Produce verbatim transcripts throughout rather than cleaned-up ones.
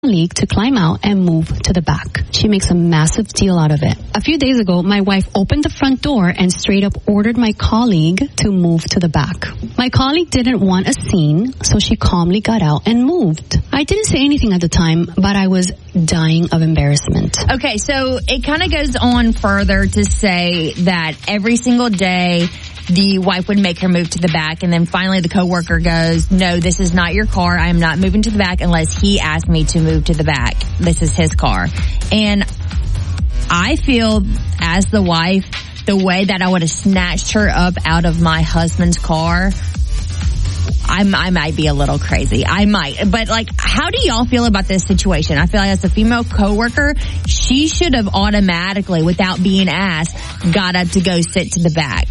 colleague to climb out and move to the back. She makes a massive deal out of it. A few days ago, my wife opened the front door and straight up ordered my colleague to move to the back. My colleague didn't want a scene, so she calmly got out and moved. I didn't say anything at the time, but I was dying of embarrassment. Okay, so it kind of goes on further to say that every single day the wife would make her move to the back, and then finally the coworker goes, no, this is not your car. I am not moving to the back unless he asked me to move to the back. This is his car. And I feel, as the wife, the way that I would have snatched her up out of my husband's car, I'm, I might be a little crazy. I might. But, like, how do y'all feel about this situation? I feel like as a female coworker, she should have automatically, without being asked, got up to go sit to the back.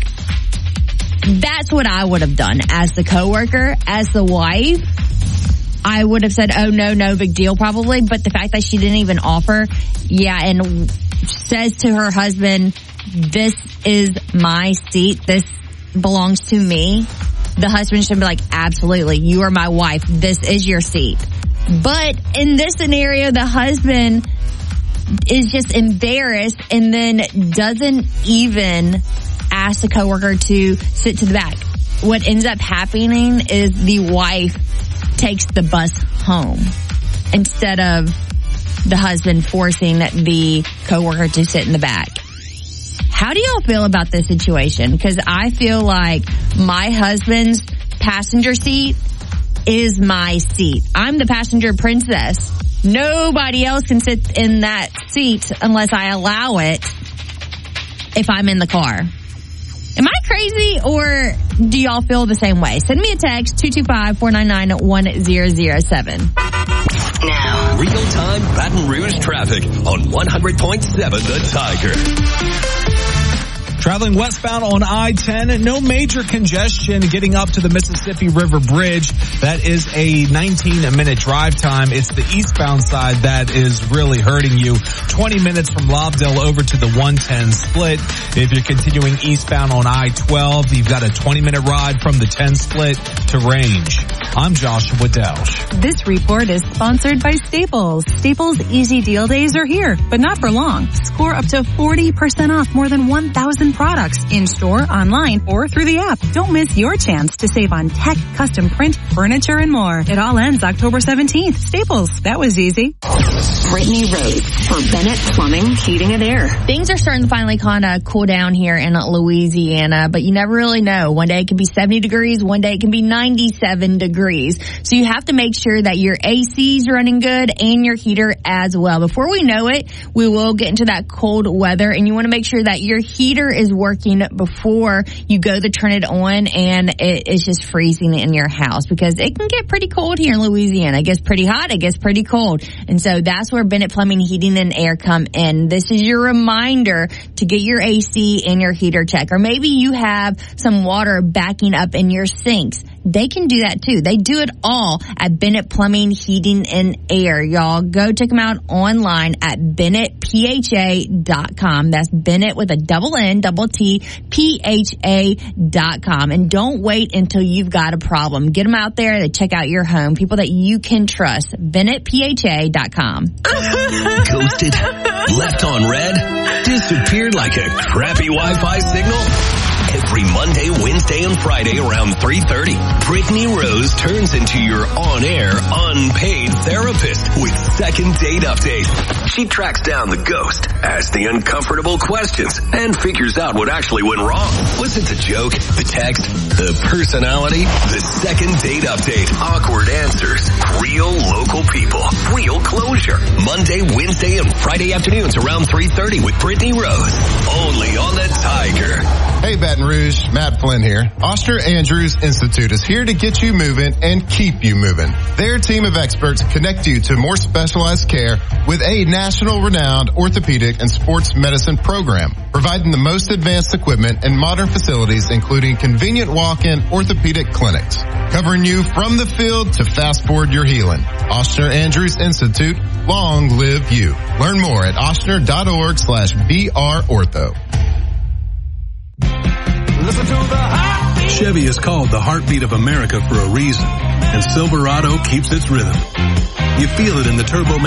That's what I would have done as the coworker. As the wife, I would have said, oh, no, no big deal probably. But the fact that she didn't even offer, yeah, and says to her husband, this is my seat. This belongs to me. The husband should be like, absolutely, you are my wife. This is your seat. But in this scenario, the husband is just embarrassed and then doesn't even ask the coworker to sit to the back. What ends up happening is the wife takes the bus home instead of the husband forcing the coworker to sit in the back. How do y'all feel about this situation? Because I feel like my husband's passenger seat is my seat. I'm the passenger princess. Nobody else can sit in that seat unless I allow it if I'm in the car. Am I crazy, or do y'all feel the same way? Send me a text, two two five, four nine nine, one zero zero seven. Now, real-time Baton Rouge traffic on one hundred point seven The Tiger. Traveling westbound on I ten, no major congestion getting up to the Mississippi River Bridge. That is a nineteen minute drive time. It's the eastbound side that is really hurting you. twenty minutes from Lobdell over to the one ten split. If you're continuing eastbound on I twelve, you've got a twenty minute ride from the ten split to Range. I'm Joshua Delsh. This report is sponsored by Staples. Staples Easy Deal Days are here, but not for long. Score up to forty percent off more than one thousand products in-store, online, or through the app. Don't miss your chance to save on tech, custom print, furniture, and more. It all ends October seventeenth. Staples. That was easy. Brittany Rose for Bennett Plumbing, Heating, and Air. Things are starting to finally kind of cool down here in Louisiana, but you never really know. One day it can be seventy degrees, one day it can be ninety-seven degrees. So you have to make sure that your A C's running good and your heater as well. Before we know it, we will get into that cold weather, and you want to make sure that your heater is working before you go to turn it on and it is just freezing in your house, because it can get pretty cold here in Louisiana. It gets pretty hot, it gets pretty cold. And so that's where Bennett Plumbing, Heating, and Air come in. This is your reminder to get your A C and your heater checked. Or maybe you have some water backing up in your sinks. They can do that too. They do it all at Bennett Plumbing, Heating, and Air. Y'all go check them out online at Bennett P H A dot com. That's Bennett with a double N, double T, P H A dot com. And don't wait until you've got a problem. Get them out there to check out your home. People that you can trust. Bennett P H A dot com. Ghosted? Left on red? Disappeared like a crappy Wi-Fi signal? Every Monday, Wednesday, and Friday around three thirty, Brittany Rose turns into your on-air, unpaid therapist with Second Date Update. She tracks down the ghost, asks the uncomfortable questions, and figures out what actually went wrong. Was it the joke, the text, the personality? The Second Date Update. Awkward answers. Real local people. Real closure. Monday, Wednesday, and Friday afternoons around three thirty with Brittany Rose. Only on the Tiger. Hey, Baton Rouge, Matt Flynn here. Oster Andrews Institute is here to get you moving and keep you moving. Their team of experts connect you to more specialized care with a national renowned orthopedic and sports medicine program, providing the most advanced equipment and modern facilities, including convenient walk-in orthopedic clinics, covering you from the field to fast forward your healing. Oster Andrews Institute, long live you. Learn more at ostner.org slash BR Ortho. Chevy is called the heartbeat of America for a reason, and Silverado keeps its rhythm. You feel it in the turbo